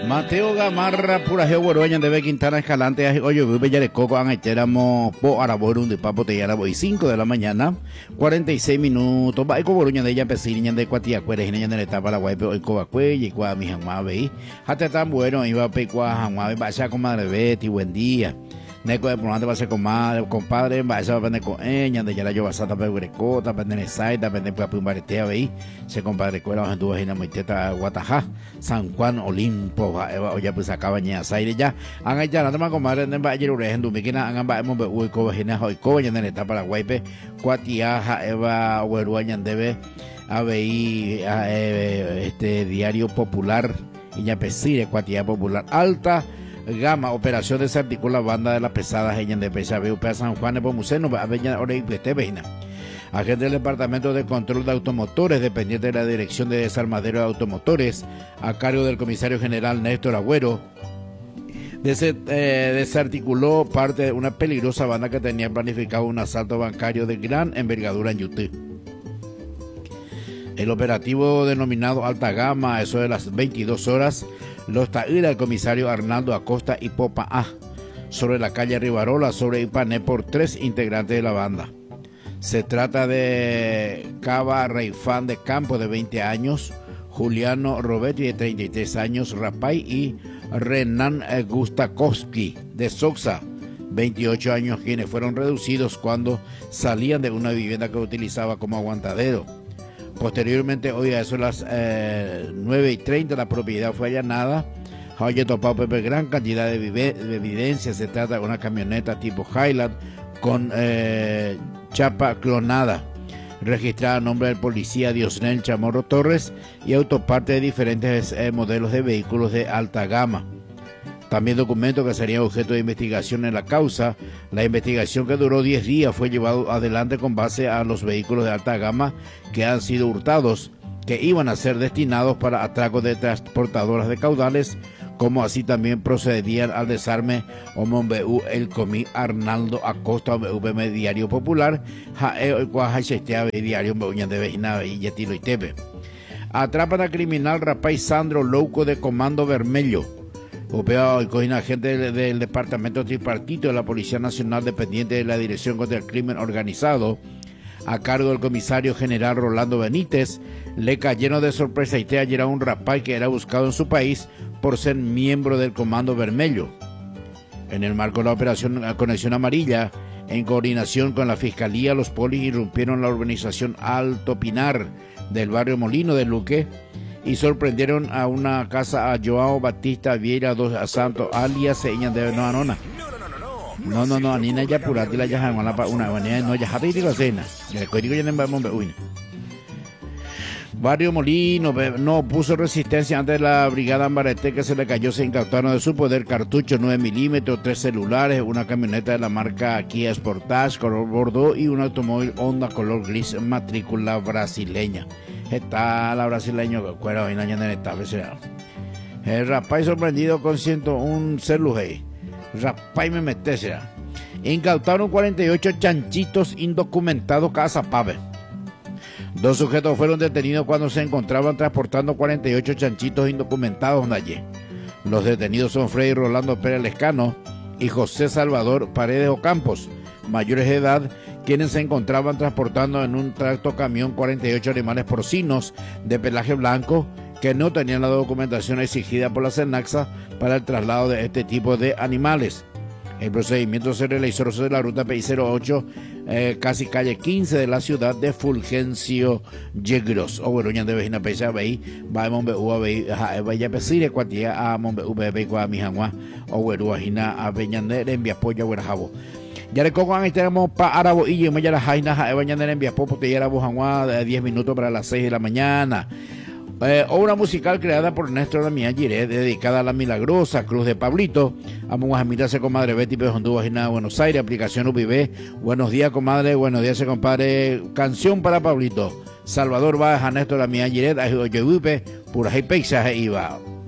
Mateo Gamarra, pura geogueroña de Quintana Escalante, oye, bella de coco, ancheramos po araborum de papo te yara hoy 5 de la mañana, 46 minutos, va eco boruña de ella pesiriña de cuatiacueres y en la etapa la guaype hoy cobacue y cua mi jamave, hasta tan bueno, iba a pecua jamave, vaya comadre Betty, buen día. Neco de pronto va a ser compadre, va a ser con ella, de ya la yo basata pegurecota, pende saita, pende pumbaretea veí, se compadre cuela en tu vagina moiteta Guatajá, San Juan Olimpo, o ya pues acaba ña saire ya, han ya la toma comadre en Valle Urejen, Dumikina, han hemos uy co vagina hoy co en el etapa la guaype, cuatiaja Eva Ueruaña debe a veí este diario popular, y ya pesire cuatía popular alta. Gama, operación desarticula banda de las pesadas ella de Pesaveu, San Juan de Pomuceno, Aveña Oreipete Vejina. Agente del Departamento de Control de Automotores, dependiente de la Dirección de Desarmadero de Automotores, a cargo del Comisario General Néstor Agüero, desarticuló parte de una peligrosa banda que tenía planificado un asalto bancario de gran envergadura en Yutí. El operativo denominado Alta Gama, a eso de las 22 horas, lo taíra el comisario Arnaldo Acosta y Popa A, sobre la calle Rivarola, sobre Ipané, por 3 integrantes de la banda. Se trata de Cava Reifán de Campo, de 20 años, Juliano Robetti, de 33 años, Rapay, y Renan Gustakowski, de Soxa, 28 años, quienes fueron reducidos cuando salían de una vivienda que utilizaba como aguantadero. Posteriormente, hoy a eso las 9:30, la propiedad fue allanada. Oye, topado Pepe gran cantidad de evidencia. Se trata de una camioneta tipo Highland con chapa clonada, registrada a nombre del policía Diosnel Chamorro Torres, y autoparte de diferentes modelos de vehículos de alta gama. También documentos que serían objeto de investigación en la causa. La investigación, que duró 10 días, fue llevado adelante con base a los vehículos de alta gama que han sido hurtados, que iban a ser destinados para atracos de transportadoras de caudales, como así también procedían al desarme Omombu el comí Arnaldo Acosta, VM Diario Popular, Diario de Vejina y Yetilo y Tepe. Atrapan a criminal Rapay Sandro Louco de Comando Vermelho. Opeado y cogen agente del Departamento Tripartito de la Policía Nacional, dependiente de la Dirección contra el Crimen Organizado, a cargo del comisario general Rolando Benítez, le cayeron de sorpresa y ayer a un rapaz que era buscado en su país por ser miembro del Comando Vermelho. En el marco de la operación Conexión Amarilla, en coordinación con la Fiscalía, los polis irrumpieron la urbanización Alto Pinar del barrio Molino de Luque y sorprendieron a una casa a Joao Batista Vieira dos Santos, alias Señas de Noanona. No, Anina ya purati la ya una no ya hati la cena. El código ya no. Barrio Molino no puso resistencia ante la brigada Ambarete, que se le cayó. Se incautaron de su poder cartuchos 9 milímetros, 3 celulares, una camioneta de la marca Kia Sportage color bordeaux y un automóvil Honda color gris matrícula brasileña. Está la brasileña que cuera hoy en la etapa. El rapaz sorprendido con 101 celular. Rapaz me mete, será. Incautaron 48 chanchitos indocumentados casa pave. 2 sujetos fueron detenidos cuando se encontraban transportando 48 chanchitos indocumentados allí. Los detenidos son Freddy Rolando Pérez Lescano y José Salvador Paredes Ocampos, mayores de edad, quienes se encontraban transportando en un tractocamión 48 animales porcinos de pelaje blanco que no tenían la documentación exigida por la Senaxa para el traslado de este tipo de animales. El procedimiento se realizó sobre la ruta PI08, casi calle 15 de la ciudad de Fulgencio Yegros. O bueno, ya de vecina pesa veí, va a Monbeu a veí, vaya pesire cuatía a Monbeu bebe a mi jangua, o bueno, a Beñaner en Viapoya, Huerjabo. Ya le cojo a tenemos para Arabo y yo me ya la jaina a Beñaner en Viapopo, te ya jangua de 10 minutos para las 6 de la mañana. Obra musical creada por Néstor Damián Giret, dedicada a la milagrosa Cruz de Pablito. Vamos a mirarse, comadre Betty Pérez Honduras, Buenos Aires, aplicación UPB. Buenos días, comadre, buenos días, compadre. Canción para Pablito. Salvador Baja, Néstor Damián Giret, Ayoyupe, Puraje Peisaje Iba.